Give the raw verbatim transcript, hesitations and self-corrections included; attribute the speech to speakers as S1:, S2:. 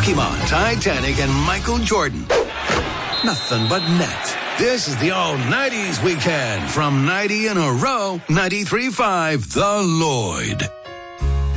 S1: Pokemon, Titanic, and Michael Jordan. Nothing but net. This is the all-nineties weekend from ninety in a row, ninety-three point five The Lloyd.